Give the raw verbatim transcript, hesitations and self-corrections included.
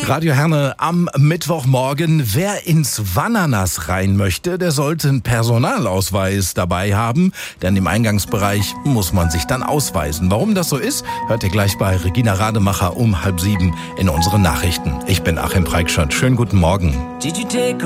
Radio Herne am Mittwochmorgen. Wer ins Wannanas rein möchte, der sollte einen Personalausweis dabei haben, denn im Eingangsbereich muss man sich dann ausweisen. Warum das so ist, hört ihr gleich bei Regina Rademacher um halb sieben in unseren Nachrichten. Ich bin Achim Preikschat. Schönen guten Morgen.